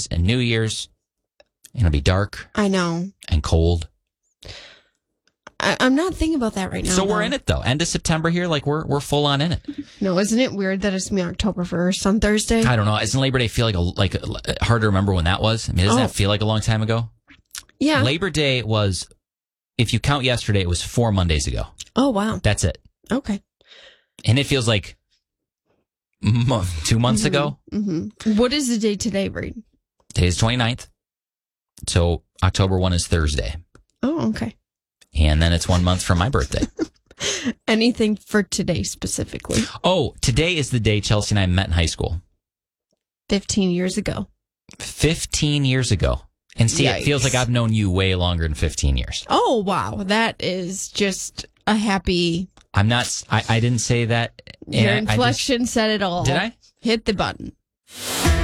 Christmas and New Year's. It'll be dark. I know. And cold. I'm not thinking about that right now. So we're in it, though. End of September here, like we're full on in it. No, isn't it weird that it's going to be October 1st on Thursday? I don't know. Doesn't Labor Day feel like hard to remember when that was? I mean, doesn't that feel like a long time ago? Yeah. Labor Day was, if you count yesterday, it was 4 Mondays ago. Oh, wow. That's it. Okay. And it feels like 2 months ago. Mm-hmm. What is the day today, Reed? Today's 29th. So October 1 is Thursday. Oh, okay. And then it's 1 month from my birthday. Anything for today specifically? Oh, today is the day Chelsea and I met in high school. 15 years ago. 15 years ago. And see, Yikes. It feels like I've known you way longer than 15 years. Oh, wow. That is just a happy... I'm not... I didn't say that. Your inflection said it all. Did I? Hit the button.